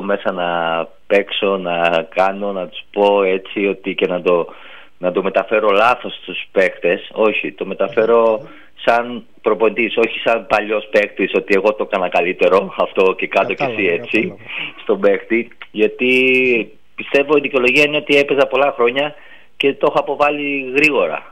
μέσα να παίξω, να κάνω, να τους πω έτσι ότι και να το μεταφέρω λάθος στους παίκτες. Όχι, το μεταφέρω σαν προπονητής, όχι σαν παλιός παίκτης ότι εγώ το έκανα καλύτερο αυτό και κάτω και εσύ έτσι στον παίκτη, γιατί πιστεύω η δικαιολογία είναι ότι έπαιζα πολλά χρόνια και το έχω αποβάλει γρήγορα.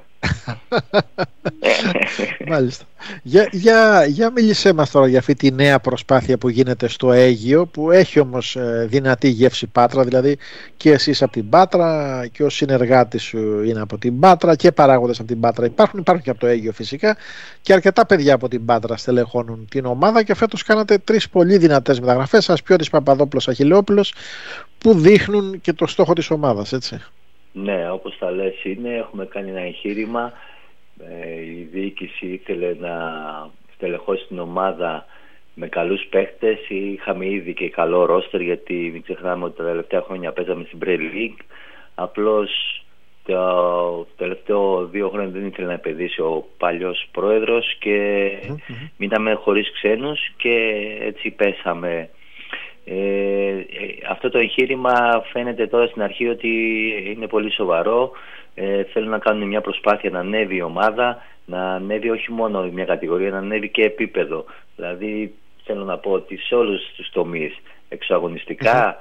Μάλιστα. Για μίλησέ μας τώρα για αυτή τη νέα προσπάθεια που γίνεται στο Αίγυο, που έχει όμως δυνατή γεύση Πάτρα, δηλαδή και εσείς από την Πάτρα και ο συνεργάτης σου είναι από την Πάτρα και παράγοντες από την Πάτρα υπάρχουν και από το Αίγυο φυσικά, και αρκετά παιδιά από την Πάτρα στελεχώνουν την ομάδα, και φέτος κάνατε 3 πολύ δυνατές μεταγραφές, Ασπιώτης, Παπαδόπουλος, Αχιλλεόπουλος, που δείχνουν και το στόχο της ομάδας, έτσι. Ναι, όπως τα λες είναι, έχουμε κάνει ένα εγχείρημα. Η διοίκηση ήθελε να στελεχώσει την ομάδα με καλούς παίχτες. Είχαμε ήδη και καλό ρόστερ, γιατί μην ξεχνάμε ότι τα τελευταία χρόνια παίζαμε στην Premier League. Απλώς το τελευταίο 2 χρόνια δεν ήθελε να επενδύσει ο παλιός πρόεδρος και μείναμε χωρίς ξένους και έτσι πέσαμε. Αυτό το εγχείρημα φαίνεται τώρα στην αρχή ότι είναι πολύ σοβαρό. Θέλουν να κάνουν μια προσπάθεια να ανέβει η ομάδα, να ανέβει όχι μόνο μια κατηγορία, να ανέβει και επίπεδο. Δηλαδή θέλω να πω ότι σε όλους τους τομείς, εξωαγωνιστικά,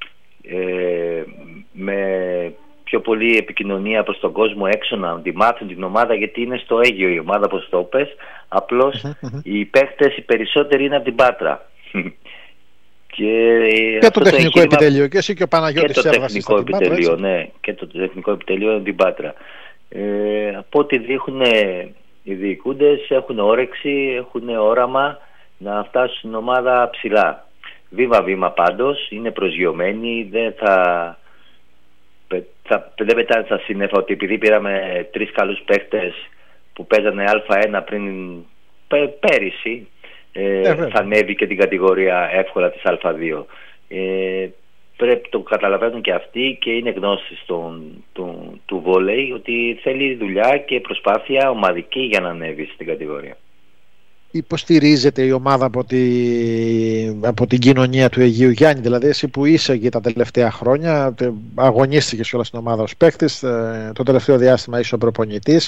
με πιο πολύ επικοινωνία προς τον κόσμο έξω, να τη μάθουν την ομάδα, γιατί είναι στο Αίγυο η ομάδα, όπως το πες. Απλώς οι παίχτες οι περισσότεροι είναι από την Πάτρα. Και το τεχνικό επιτελείο, και εσύ και ο Παναγιώτης και το τεχνικό επιτελείο, ναι, και το τεχνικό επιτελείο είναι την Πάτρα. Από ό,τι δείχνουν οι διοικούντες, έχουν όρεξη, έχουν όραμα να φτάσουν στην ομάδα ψηλά. Βήμα πάντως, είναι προσγειωμένοι, δεν πετάνε στα σύννεφα ότι επειδή πήραμε 3 καλούς παίχτες που παίζανε Α1 πριν πέρυσι, θα ανέβει και την κατηγορία εύκολα της Α2. Πρέπει το καταλαβαίνουν και αυτοί, και είναι γνώστης του βόλεϊ ότι θέλει δουλειά και προσπάθεια ομαδική για να ανέβει στην κατηγορία. Υποστηρίζεται η ομάδα από την κοινωνία του Αιγείου, Γιάννη? Δηλαδή εσύ που είσαι εκεί τα τελευταία χρόνια, αγωνίστηκες όλα στην ομάδα ως παίκτης, το τελευταίο διάστημα είσαι ο προπονητής,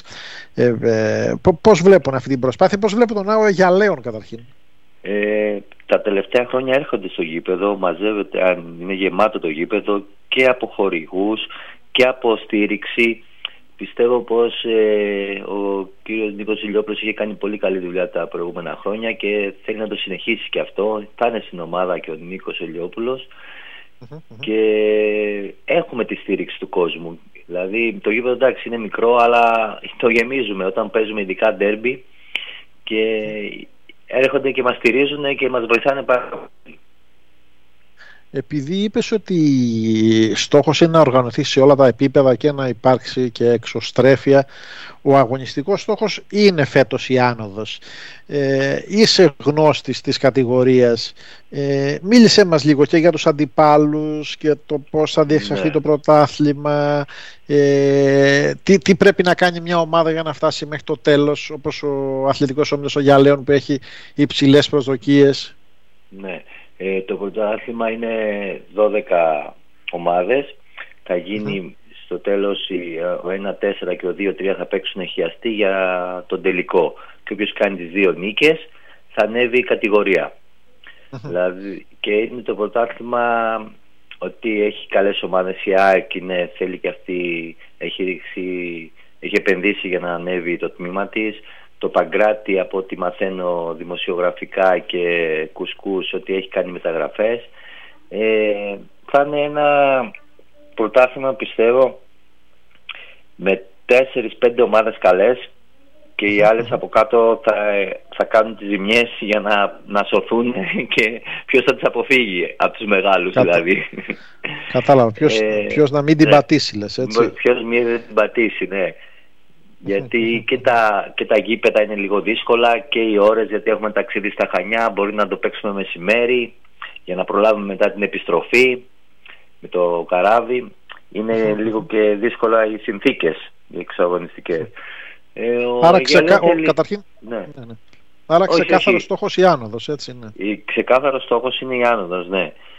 πώς βλέπουν αυτή την προσπάθεια, πώς βλέπουν τον Ναό Αιγιαλέων καταρχήν? Τα τελευταία χρόνια έρχονται στο γήπεδο, μαζεύεται, αν είναι γεμάτο το γήπεδο, και από χορηγούς και από στήριξη. Πιστεύω πως ο κύριος Νίκος Ηλιόπουλος είχε κάνει πολύ καλή δουλειά τα προηγούμενα χρόνια και θέλει να το συνεχίσει και αυτό. Θα είναι στην ομάδα και ο Νίκος Ηλιόπουλος και έχουμε τη στήριξη του κόσμου. Δηλαδή το γήπεδο εντάξει είναι μικρό, αλλά το γεμίζουμε όταν παίζουμε ειδικά ντέρμπι και έρχονται και μας στηρίζουν και μας βοηθάνε πάρα πολύ. Επειδή είπες ότι στόχος είναι να οργανωθεί σε όλα τα επίπεδα και να υπάρξει και εξωστρέφεια, ο αγωνιστικός στόχος είναι φέτος η άνοδος. Είσαι γνώστης της κατηγορίας. Μίλησέ μας λίγο και για τους αντιπάλους και το πώς θα διεξαχθεί το πρωτάθλημα. Τι πρέπει να κάνει μια ομάδα για να φτάσει μέχρι το τέλος, όπως ο Αθλητικός Όμιλος ο Γιαλέων που έχει υψηλές προσδοκίες. Ναι. Το πρωτάθλημα είναι 12 ομάδες. Θα γίνει στο τέλος ο 1-4 και ο 2-3 θα παίξουν χιαστή για τον τελικό. Και όποιος κάνει τις 2 νίκες θα ανέβει η κατηγορία. Δηλαδή, και είναι το πρωτάθλημα ότι έχει καλές ομάδες. Η ΑΕΚ θέλει και αυτή, έχει επενδύσει για να ανέβει το τμήμα της. Το Παγκράτη, από ό,τι μαθαίνω δημοσιογραφικά και κουσκούς, ότι έχει κάνει μεταγραφές. Θα είναι ένα πρωτάθλημα, πιστεύω, με 4-5 ομάδες καλές και οι άλλες από κάτω θα κάνουν τις ζημιές για να σωθούν και ποιος θα τις αποφύγει από τους μεγάλους δηλαδή. Κατάλαβα, ποιος να μην την πατήσει, λες, έτσι. Ποιος μην την πατήσει, ναι. Γιατί και τα γήπεδα είναι λίγο δύσκολα και οι ώρες, γιατί έχουμε ταξίδι στα Χανιά, μπορεί να το παίξουμε μεσημέρι για να προλάβουμε μετά την επιστροφή με το καράβι. Είναι λίγο και δύσκολα οι συνθήκες οι εξαγωνιστικές. Άρα καταρχήν άρα ξεκάθαρος στόχος η άνοδος, έτσι είναι. Ξεκάθαρος στόχος είναι η άνοδος, ναι.